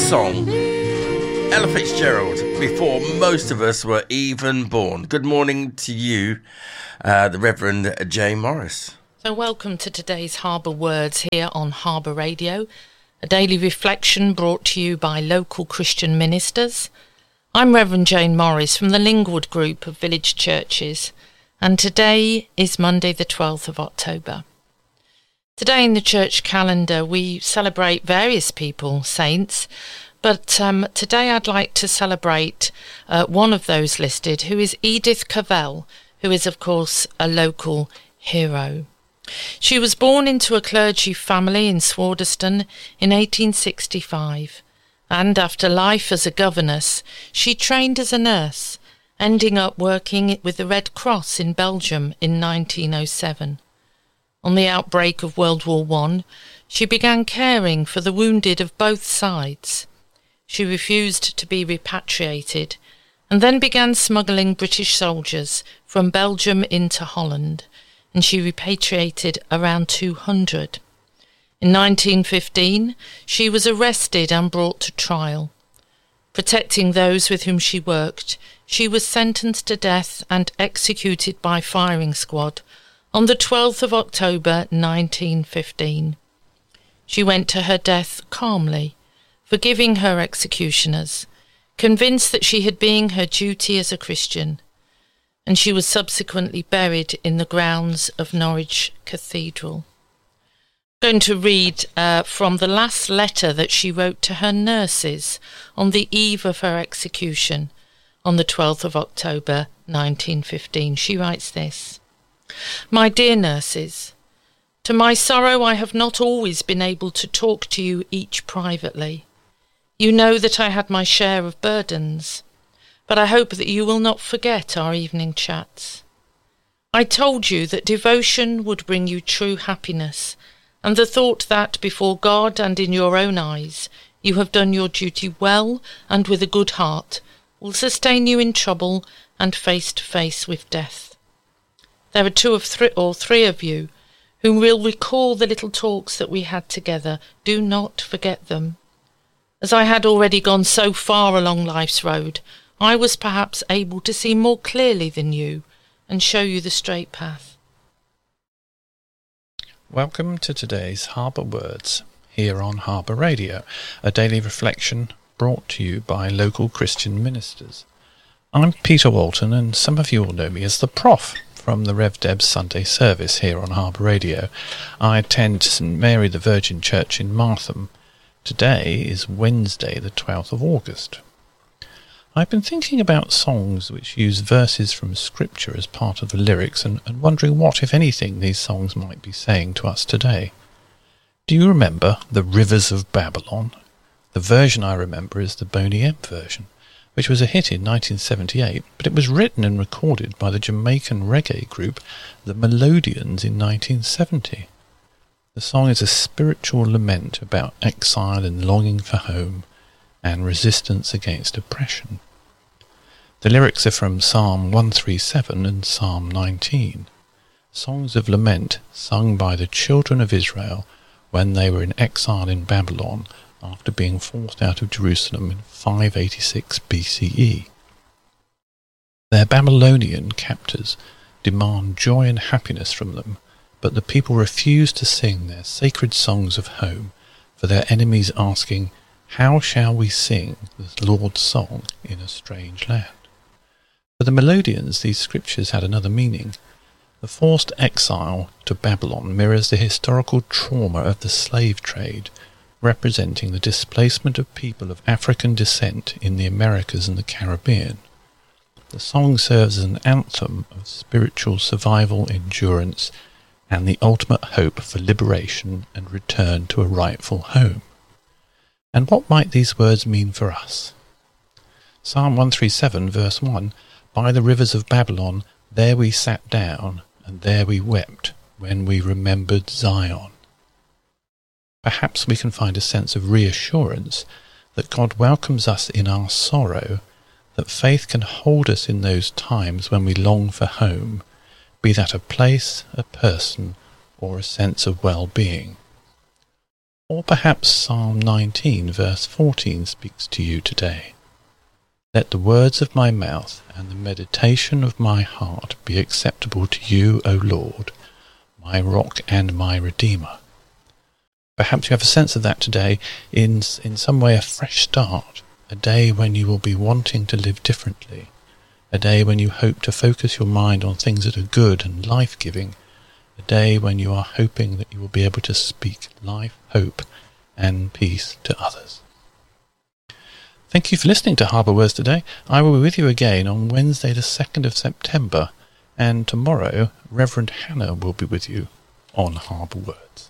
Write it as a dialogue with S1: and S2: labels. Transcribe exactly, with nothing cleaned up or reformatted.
S1: song, Ella Fitzgerald, before most of us were even born. Good morning to you, uh, the Reverend Jane Morris.
S2: So welcome to today's Harbour Words here on Harbour Radio, a daily reflection brought to you by local Christian ministers. I'm Reverend Jane Morris from the Lingwood Group of Village Churches, and today is Monday the twelfth of October. Today in the church calendar we celebrate various people, saints, but um, today I'd like to celebrate uh, one of those listed, who is Edith Cavell, who is of course a local hero. She was born into a clergy family in Swardeston in eighteen sixty-five, and after life as a governess, she trained as a nurse, ending up working with the Red Cross in Belgium in nineteen oh seven. On the outbreak of World War One, she began caring for the wounded of both sides. She refused to be repatriated, and then began smuggling British soldiers from Belgium into Holland, and she repatriated around two hundred. In nineteen fifteen, she was arrested and brought to trial. Protecting those with whom she worked, she was sentenced to death and executed by firing squad on the twelfth of October nineteen fifteen. She went to her death calmly, forgiving her executioners, convinced that she had been her duty as a Christian, and she was subsequently buried in the grounds of Norwich Cathedral. I'm going to read uh, from the last letter that she wrote to her nurses on the eve of her execution on the twelfth of October nineteen fifteen. She writes this: "My dear nurses, to my sorrow I have not always been able to talk to you each privately. You know that I had my share of burdens, but I hope that you will not forget our evening chats. I told you that devotion would bring you true happiness, and the thought that before God and in your own eyes you have done your duty well and with a good heart will sustain you in trouble and face to face with death. There are two of three or three of you who will recall the little talks that we had together. Do not forget them. As I had already gone so far along life's road, I was perhaps able to see more clearly than you and show you the straight path."
S3: Welcome to today's Harbour Words here on Harbour Radio, a daily reflection brought to you by local Christian ministers. I'm Peter Walton, and some of you will know me as the Prof from the Rev Deb's Sunday service here on Harbour Radio. I attend St Mary the Virgin Church in Martham. Today is Wednesday the twelfth of August. I've been thinking about songs which use verses from Scripture as part of the lyrics and, and wondering what, if anything, these songs might be saying to us today. Do you remember The Rivers of Babylon? The version I remember is the Boney M version, which was a hit in nineteen seventy-eight, but it was written and recorded by the Jamaican reggae group The Melodians in nineteen seventy. The song is a spiritual lament about exile and longing for home and resistance against oppression. The lyrics are from Psalm one thirty-seven and Psalm nineteen, songs of lament sung by the children of Israel when they were in exile in Babylon after being forced out of Jerusalem in five eighty-six B C E. Their Babylonian captors demand joy and happiness from them, but the people refuse to sing their sacred songs of home, for their enemies asking, "How shall we sing the Lord's song in a strange land?" For the Melodians, these scriptures had another meaning. The forced exile to Babylon mirrors the historical trauma of the slave trade, representing the displacement of people of African descent in the Americas and the Caribbean. The song serves as an anthem of spiritual survival, endurance, and the ultimate hope for liberation and return to a rightful home. And what might these words mean for us? Psalm one thirty-seven, verse one, "By the rivers of Babylon, there we sat down, and there we wept, when we remembered Zion." Perhaps we can find a sense of reassurance that God welcomes us in our sorrow, that faith can hold us in those times when we long for home, be that a place, a person, or a sense of well-being. Or perhaps Psalm nineteen verse fourteen speaks to you today. Let the words of my mouth and the meditation of my heart be acceptable to you, O Lord, my rock and my redeemer. Perhaps you have a sense of that today, in, in some way a fresh start, a day when you will be wanting to live differently, a day when you hope to focus your mind on things that are good and life-giving, a day when you are hoping that you will be able to speak life, hope, and peace to others. Thank you for listening to Harbour Words today. I will be with you again on Wednesday the second of September, and tomorrow Reverend Hannah will be with you on Harbour Words.